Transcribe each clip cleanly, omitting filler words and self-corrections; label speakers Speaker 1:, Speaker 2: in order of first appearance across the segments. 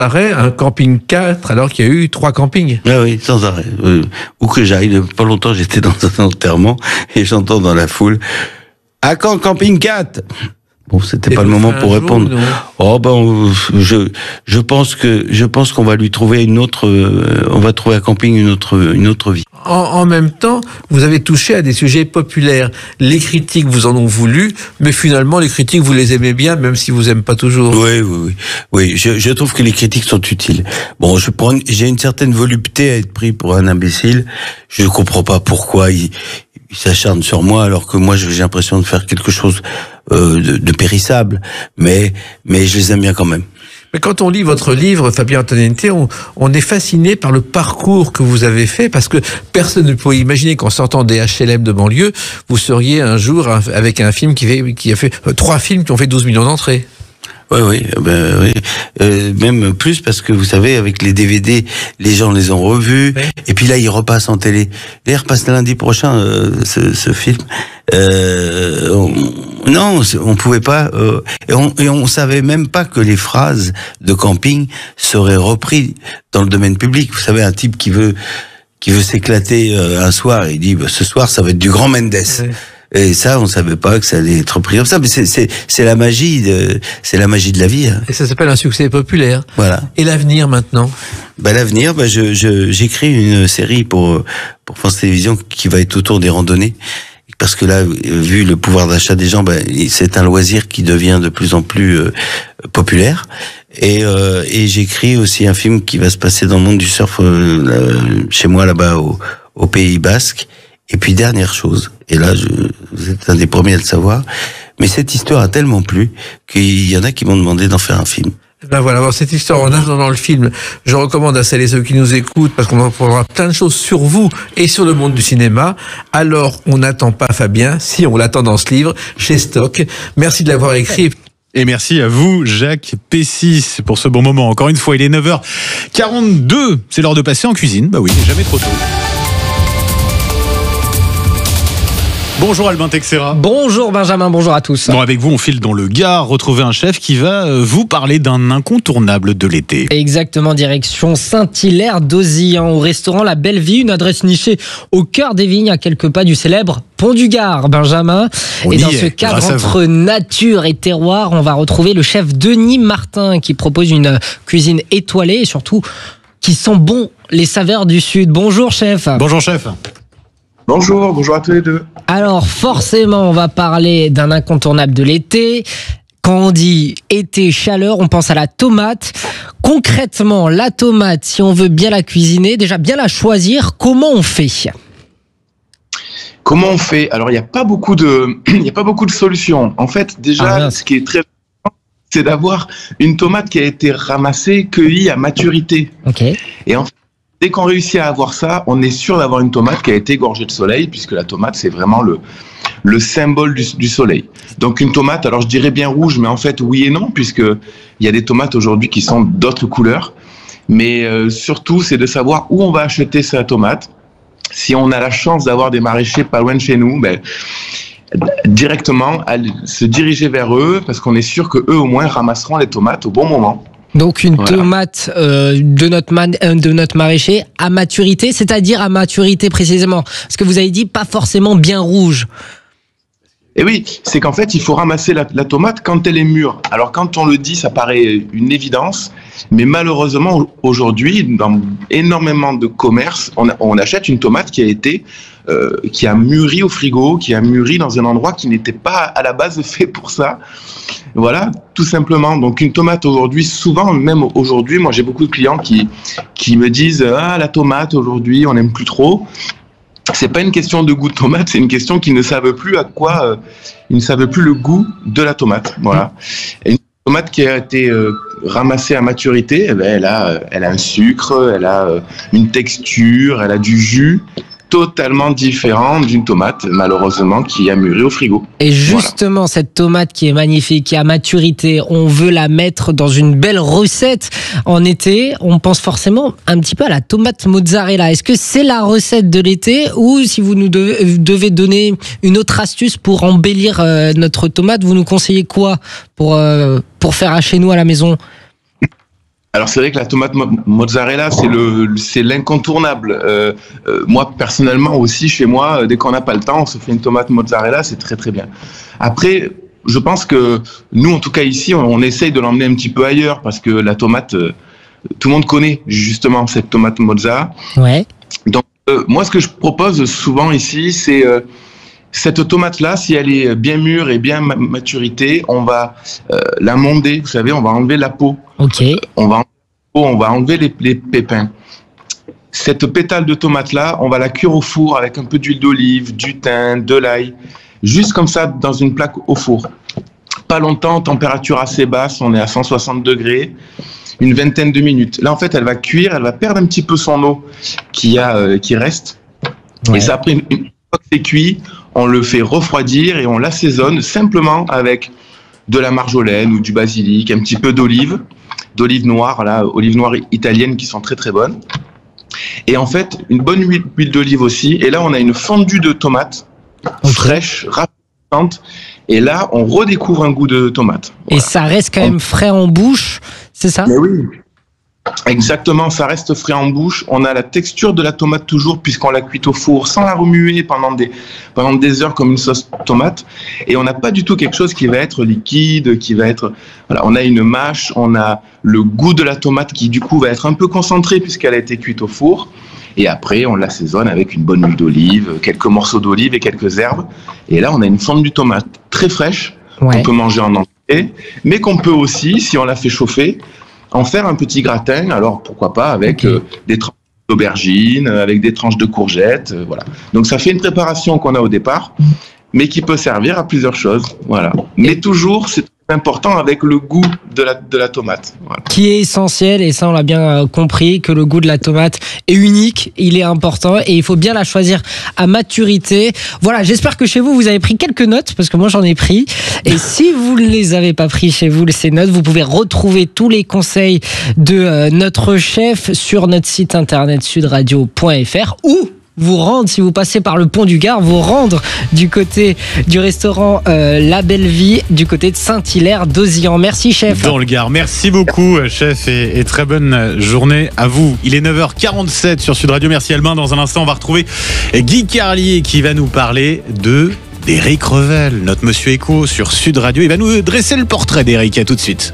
Speaker 1: paraît, un camping 4 alors qu'il y a eu 3 campings.
Speaker 2: Ah oui, sans arrêt. Où que j'aille, pas longtemps j'étais dans un enterrement et j'entends dans la foule « À quand camping 4 ?» Bon, c'était pas le moment pour répondre. Oh ben, je pense qu'on va lui trouver on va trouver à camping une autre vie.
Speaker 1: En même temps, vous avez touché à des sujets populaires. Les critiques vous en ont voulu, mais finalement les critiques vous les aimez bien, même si vous aimez pas toujours.
Speaker 2: Oui. Je trouve que les critiques sont utiles. Bon, j'ai une certaine volupté à être pris pour un imbécile. Je ne comprends pas pourquoi il s'acharne sur moi alors que moi j'ai l'impression de faire quelque chose de périssable, mais je les aime bien quand même.
Speaker 1: Mais quand on lit votre livre, Fabien Antonetti, on est fasciné par le parcours que vous avez fait, parce que personne ne peut imaginer qu'en sortant des HLM de banlieue, vous seriez un jour avec un film qui a fait 3 films qui ont fait 12 millions d'entrées.
Speaker 2: Oui. Même plus parce que vous savez, avec les DVD, les gens les ont revus. Oui. Et puis là, ils repassent en télé. Et ils repassent lundi prochain, ce film. Non, on pouvait pas. Et on savait même pas que les phrases de camping seraient reprises dans le domaine public. Vous savez, un type qui veut s'éclater un soir, il dit ce soir, ça va être du Grand Mendes. Oui. Et ça, on savait pas que ça allait être pris comme ça. Mais c'est la magie de la vie. Hein.
Speaker 1: Et ça s'appelle un succès populaire.
Speaker 2: Voilà.
Speaker 1: Et l'avenir maintenant?
Speaker 2: L'avenir, j'écris une série pour France Télévisions qui va être autour des randonnées. Parce que là, vu le pouvoir d'achat des gens, c'est un loisir qui devient de plus en plus populaire. Et j'écris aussi un film qui va se passer dans le monde du surf chez moi là-bas au Pays Basque. Et puis dernière chose, et là vous êtes un des premiers à le savoir, mais cette histoire a tellement plu qu'il y en a qui m'ont demandé d'en faire un film.
Speaker 1: Voilà, alors cette histoire, en attendant le film, je recommande à celles et ceux qui nous écoutent, parce qu'on apprendra plein de choses sur vous et sur le monde du cinéma. Alors, on n'attend pas Fabien, si on l'attend dans ce livre, chez Stock. Merci de l'avoir écrit.
Speaker 3: Et merci à vous, Jacques Pessis, pour ce bon moment. Encore une fois, il est 9h42. C'est l'heure de passer en cuisine. Bah oui, jamais trop tôt. Bonjour Albin Texera.
Speaker 4: Bonjour Benjamin, bonjour à tous.
Speaker 3: Bon, avec vous, on file dans le Gard, retrouver un chef qui va vous parler d'un incontournable de l'été.
Speaker 4: Exactement, direction Saint-Hilaire d'Auzillan, au restaurant La Belle Vie, une adresse nichée au cœur des vignes, à quelques pas du célèbre Pont du Gard, Benjamin. Et dans ce cadre entre nature et terroir, on va retrouver le chef Denis Martin qui propose une cuisine étoilée et surtout qui sent bon les saveurs du Sud. Bonjour chef.
Speaker 3: Bonjour chef.
Speaker 5: Bonjour à tous les deux.
Speaker 4: Alors forcément, on va parler d'un incontournable de l'été. Quand on dit été, chaleur, on pense à la tomate. Concrètement, la tomate, si on veut bien la cuisiner, déjà bien la choisir, comment on fait ?
Speaker 5: Comment on fait ? Alors, il n'y a pas beaucoup de solutions. En fait, déjà, ce qui est très important, c'est d'avoir une tomate qui a été ramassée, cueillie à maturité.
Speaker 4: Ok.
Speaker 5: Et en fait, dès qu'on réussit à avoir ça, on est sûr d'avoir une tomate qui a été gorgée de soleil, puisque la tomate, c'est vraiment le symbole du soleil. Donc une tomate, alors je dirais bien rouge, mais en fait oui et non, puisqu'il y a des tomates aujourd'hui qui sont d'autres couleurs. Mais surtout, c'est de savoir où on va acheter sa tomate. Si on a la chance d'avoir des maraîchers pas loin de chez nous, directement se diriger vers eux, parce qu'on est sûr qu'eux au moins ramasseront les tomates au bon moment.
Speaker 4: Donc une tomate de notre maraîcher à maturité, c'est-à-dire à maturité précisément. Parce que vous avez dit pas forcément bien rouge.
Speaker 5: Et oui, c'est qu'en fait, il faut ramasser la tomate quand elle est mûre. Alors quand on le dit, ça paraît une évidence, mais malheureusement, aujourd'hui, dans énormément de commerces, on achète une tomate qui a mûri au frigo, qui a mûri dans un endroit qui n'était pas à la base fait pour ça. Voilà, tout simplement. Donc une tomate aujourd'hui, souvent, même aujourd'hui, moi j'ai beaucoup de clients qui me disent « Ah, la tomate aujourd'hui, on n'aime plus trop ». C'est pas une question de goût de tomate, c'est une question qu'ils ne savent plus ils ne savent plus le goût de la tomate. Voilà. Et une tomate qui a été ramassée à maturité, elle a un sucre, elle a une texture, elle a du jus totalement différent d'une tomate, malheureusement, qui a mûri au frigo.
Speaker 4: Et justement, cette tomate qui est magnifique, qui a maturité, on veut la mettre dans une belle recette en été. On pense forcément un petit peu à la tomate mozzarella. Est-ce que c'est la recette de l'été, ou si vous nous devez donner une autre astuce pour embellir notre tomate, vous nous conseillez quoi pour faire à chez nous à la maison ?
Speaker 5: Alors c'est vrai que la tomate mozzarella c'est l'incontournable. Moi personnellement aussi chez moi, dès qu'on n'a pas le temps, on se fait une tomate mozzarella, c'est très très bien. Après, je pense que nous en tout cas ici, on essaye de l'emmener un petit peu ailleurs parce que la tomate, tout le monde connaît justement cette tomate mozza.
Speaker 4: Ouais.
Speaker 5: Donc moi ce que je propose souvent ici, c'est cette tomate-là, si elle est bien mûre et bien maturité, on va la monder, vous savez, on va enlever la peau.
Speaker 4: Ok.
Speaker 5: On va enlever les pépins. Cette pétale de tomate-là, on va la cuire au four avec un peu d'huile d'olive, du thym, de l'ail, juste comme ça dans une plaque au four. Pas longtemps, température assez basse, on est à 160 degrés, une vingtaine de minutes. Là, en fait, elle va cuire, elle va perdre un petit peu son eau qui reste. Ouais. Et ça, après, une fois que c'est cuit, on le fait refroidir et on l'assaisonne simplement avec de la marjolaine ou du basilic, un petit peu d'olive noire, là, olive noire italienne qui sont très très bonnes. Et en fait, une bonne huile d'olive aussi. Et là, on a une fondue de tomate fraîche, rapide. Et là, on redécouvre un goût de tomate. Voilà.
Speaker 4: Et ça reste quand même frais en bouche, c'est ça ?
Speaker 5: Mais oui. Exactement, ça reste frais en bouche. On a la texture de la tomate toujours puisqu'on l'a cuite au four sans la remuer pendant des heures comme une sauce tomate. Et on n'a pas du tout quelque chose qui va être liquide, qui va être... Voilà, on a une mâche, on a le goût de la tomate qui du coup va être un peu concentré puisqu'elle a été cuite au four. Et après, on l'assaisonne avec une bonne huile d'olive, quelques morceaux d'olive et quelques herbes. Et là, on a une fondue tomate très fraîche qu'on peut manger en entier, mais qu'on peut aussi, si on la fait chauffer, en faire un petit gratin, alors pourquoi pas avec des tranches d'aubergines, avec des tranches de courgettes, voilà. Donc ça fait une préparation qu'on a au départ, mais qui peut servir à plusieurs choses, voilà. Mais toujours, c'est important avec le goût de la tomate. Voilà.
Speaker 4: Qui est essentiel, et ça on l'a bien compris, que le goût de la tomate est unique, il est important et il faut bien la choisir à maturité. Voilà, j'espère que chez vous, vous avez pris quelques notes, parce que moi j'en ai pris. Et si vous ne les avez pas pris chez vous, ces notes, vous pouvez retrouver tous les conseils de notre chef sur notre site internet sudradio.fr ou vous rendre, si vous passez par le pont du Gard, vous rendre du côté du restaurant La Belle Vie, du côté de Saint-Hilaire d'Ozilhan. Merci chef.
Speaker 3: Dans le Gard, merci beaucoup chef et très bonne journée à vous. Il est 9h47 sur Sud Radio, merci Albin. Dans un instant, on va retrouver Guy Carlier qui va nous parler d'Éric Revel, notre monsieur écho sur Sud Radio. Il va nous dresser le portrait d'Éric, à tout de suite.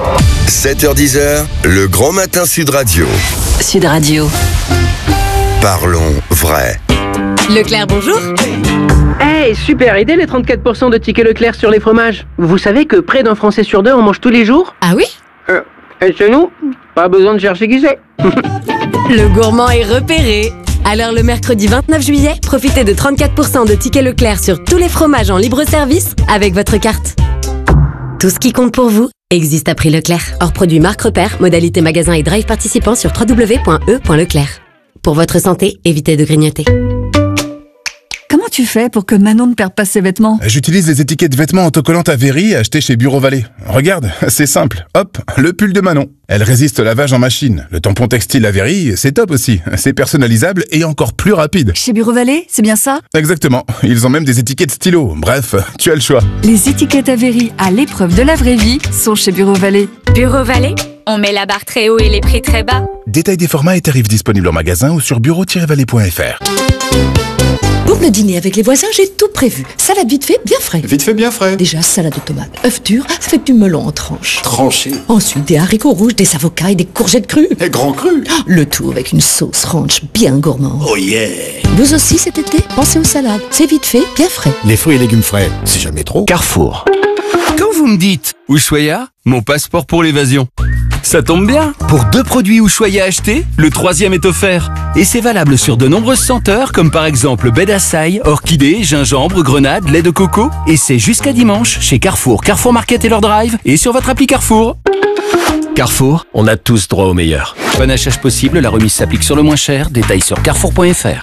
Speaker 6: 7h-10h, le grand matin Sud Radio.
Speaker 7: Sud Radio.
Speaker 6: Parlons vrai.
Speaker 7: Leclerc, bonjour.
Speaker 8: Hey, super idée les 34% de tickets Leclerc sur les fromages. Vous savez que près d'un Français sur deux en mange tous les jours ?
Speaker 7: Ah oui ?
Speaker 8: Et chez nous, pas besoin de chercher qui c'est.
Speaker 7: Le gourmand est repéré. Alors le mercredi 29 juillet, profitez de 34% de tickets Leclerc sur tous les fromages en libre service avec votre carte. Tout ce qui compte pour vous existe à prix Leclerc. Hors produit marque repère, modalité magasin et drive participant sur www.e.leclerc. Pour votre santé, évitez de grignoter.
Speaker 9: Comment tu fais pour que Manon ne perde pas ses vêtements ?
Speaker 10: J'utilise les étiquettes vêtements autocollantes Avery achetées chez Bureau Vallée. Regarde, c'est simple. Hop, le pull de Manon. Elle résiste au lavage en machine. Le tampon textile Avery, c'est top aussi. C'est personnalisable et encore plus rapide.
Speaker 9: Chez Bureau Vallée, c'est bien ça ?
Speaker 10: Exactement. Ils ont même des étiquettes stylo. Bref, tu as le choix.
Speaker 9: Les étiquettes Avery à l'épreuve de la vraie vie sont chez Bureau Vallée.
Speaker 11: Bureau Vallée ? On met la barre très haut et les prix très bas.
Speaker 10: Détail des formats et tarifs disponibles en magasin ou sur bureau-vallée.fr.
Speaker 12: Pour le dîner avec les voisins, j'ai tout prévu. Salade vite fait, bien frais.
Speaker 13: Vite fait, bien frais.
Speaker 12: Déjà, salade de tomates, œufs durs, avec du melon en tranches.
Speaker 13: Tranché.
Speaker 12: Ensuite, des haricots rouges, des avocats et des courgettes crues.
Speaker 13: Et grand cru.
Speaker 12: Le tout avec une sauce ranch bien gourmande.
Speaker 13: Oh yeah.
Speaker 12: Vous aussi cet été, pensez aux salades. C'est vite fait, bien frais.
Speaker 13: Les fruits et légumes frais, c'est jamais trop.
Speaker 14: Carrefour. Quand vous me dites Ushuaïa, mon passeport pour l'évasion. Ça tombe bien, pour 2 produits Ushuaïa achetés, le 3e est offert. Et c'est valable sur de nombreuses senteurs, comme par exemple baie d'Açaï, orchidée, gingembre, grenade, lait de coco. Et c'est jusqu'à dimanche chez Carrefour, Carrefour Market et leur drive, et sur votre appli Carrefour. Carrefour, on a tous droit au meilleur. Panachage possible, la remise s'applique sur le moins cher, détail sur carrefour.fr.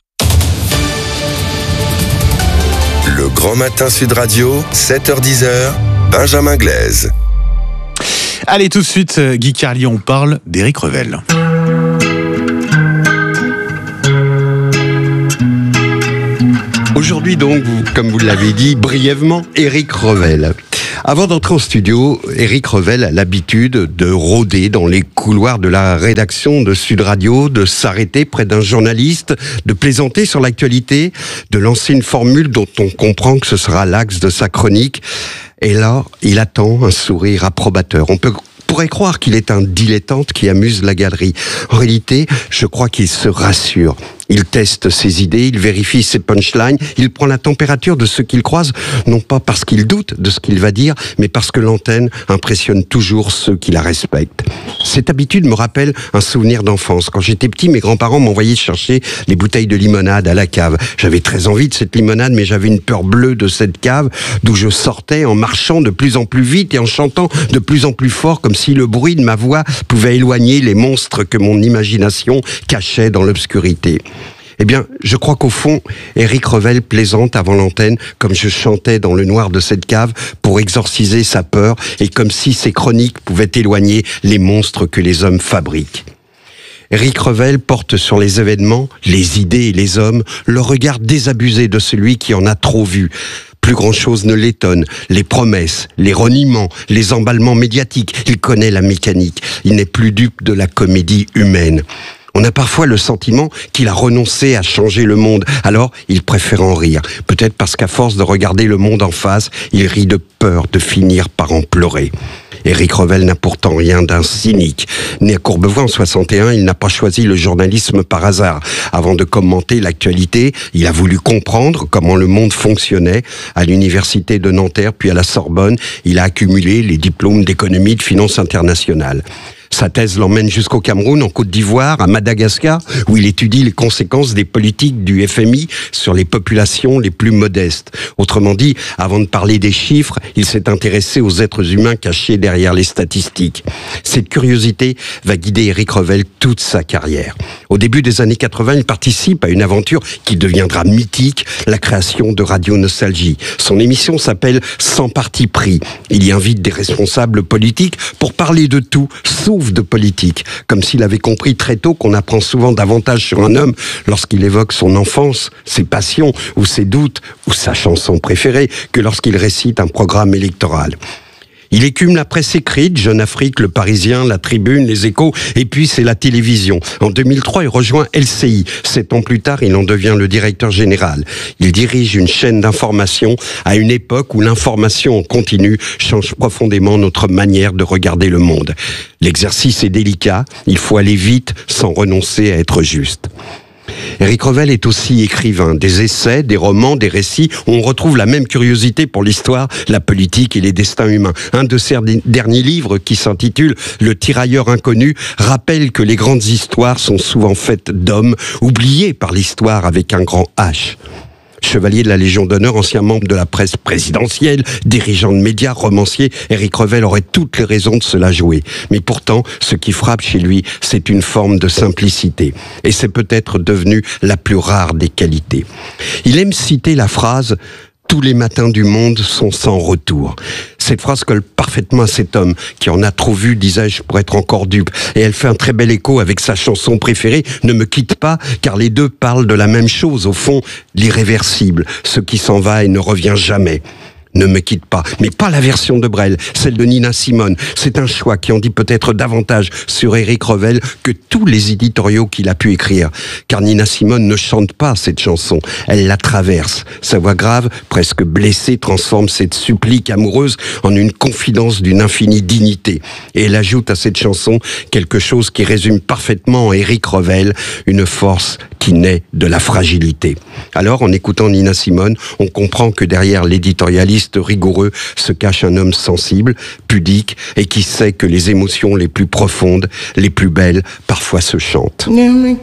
Speaker 6: Le grand matin Sud Radio, 7h-10h, Benjamin Glaise.
Speaker 3: Allez, tout de suite, Guy Carlier, on parle d'Éric Revel.
Speaker 15: Aujourd'hui donc, comme vous l'avez dit brièvement, Éric Revel. Avant d'entrer en studio, Éric Revel a l'habitude de rôder dans les couloirs de la rédaction de Sud Radio, de s'arrêter près d'un journaliste, de plaisanter sur l'actualité, de lancer une formule dont on comprend que ce sera l'axe de sa chronique. Et là, il attend un sourire approbateur. On pourrait croire qu'il est un dilettante qui amuse la galerie. En réalité, je crois qu'il se rassure. Il teste ses idées, il vérifie ses punchlines, il prend la température de ceux qu'il croise, non pas parce qu'il doute de ce qu'il va dire, mais parce que l'antenne impressionne toujours ceux qui la respectent. Cette habitude me rappelle un souvenir d'enfance. Quand j'étais petit, mes grands-parents m'envoyaient chercher les bouteilles de limonade à la cave. J'avais très envie de cette limonade, mais j'avais une peur bleue de cette cave, d'où je sortais en marchant de plus en plus vite et en chantant de plus en plus fort, comme si le bruit de ma voix pouvait éloigner les monstres que mon imagination cachait dans l'obscurité. Eh bien, je crois qu'au fond, Éric Revel plaisante avant l'antenne, comme je chantais dans le noir de cette cave, pour exorciser sa peur, et comme si ses chroniques pouvaient éloigner les monstres que les hommes fabriquent. Éric Revel porte sur les événements, les idées et les hommes, le regard désabusé de celui qui en a trop vu. Plus grand-chose ne l'étonne. Les promesses, les reniements, les emballements médiatiques, il connaît la mécanique. Il n'est plus dupe de la comédie humaine. On a parfois le sentiment qu'il a renoncé à changer le monde, alors il préfère en rire. Peut-être parce qu'à force de regarder le monde en face, il rit de peur de finir par en pleurer. Éric Revel n'a pourtant rien d'un cynique. Né à Courbevoie en 61, il n'a pas choisi le journalisme par hasard. Avant de commenter l'actualité, il a voulu comprendre comment le monde fonctionnait. À l'université de Nanterre, puis à la Sorbonne, il a accumulé les diplômes d'économie et de finance internationale. Sa thèse l'emmène jusqu'au Cameroun, en Côte d'Ivoire, à Madagascar, où il étudie les conséquences des politiques du FMI sur les populations les plus modestes. Autrement dit, avant de parler des chiffres, il s'est intéressé aux êtres humains cachés derrière les statistiques. Cette curiosité va guider Éric Revel toute sa carrière. Au début des années 80, il participe à une aventure qui deviendra mythique, la création de Radio Nostalgie. Son émission s'appelle Sans parti pris. Il y invite des responsables politiques pour parler de tout, sauf de politique, comme s'il avait compris très tôt qu'on apprend souvent davantage sur un homme lorsqu'il évoque son enfance, ses passions ou ses doutes ou sa chanson préférée que lorsqu'il récite un programme électoral. Il écume la presse écrite, Jeune Afrique, Le Parisien, La Tribune, Les Échos, et puis c'est la télévision. En 2003, il rejoint LCI. 7 ans plus tard, il en devient le directeur général. Il dirige une chaîne d'information à une époque où l'information en continu change profondément notre manière de regarder le monde. L'exercice est délicat, il faut aller vite sans renoncer à être juste. Éric Revel est aussi écrivain, des essais, des romans, des récits où on retrouve la même curiosité pour l'histoire, la politique et les destins humains. Un de ses derniers livres, qui s'intitule « Le tirailleur inconnu », rappelle que les grandes histoires sont souvent faites d'hommes, oubliés par l'histoire avec un grand H. Chevalier de la Légion d'honneur, ancien membre de la presse présidentielle, dirigeant de médias, romancier, Éric Revel aurait toutes les raisons de se la jouer. Mais pourtant, ce qui frappe chez lui, c'est une forme de simplicité. Et c'est peut-être devenu la plus rare des qualités. Il aime citer la phrase « Tous les matins du monde sont sans retour ». Cette phrase colle parfaitement à cet homme qui en a trop vu, disais-je, pour être encore dupe. Et elle fait un très bel écho avec sa chanson préférée, Ne me quitte pas, car les deux parlent de la même chose, au fond, l'irréversible, ce qui s'en va et ne revient jamais. Ne me quitte pas, mais pas la version de Brel, celle de Nina Simone. C'est un choix qui en dit peut-être davantage sur Éric Revel que tous les éditoriaux qu'il a pu écrire. Car Nina Simone ne chante pas cette chanson, elle la traverse. Sa voix grave, presque blessée, transforme cette supplique amoureuse en une confidence d'une infinie dignité. Et elle ajoute à cette chanson quelque chose qui résume parfaitement Éric Revel, une force qui naît de la fragilité. Alors, en écoutant Nina Simone, on comprend que derrière l'éditorialiste rigoureux se cache un homme sensible, pudique et qui sait que les émotions les plus profondes, les plus belles, parfois se chantent.
Speaker 16: Ne me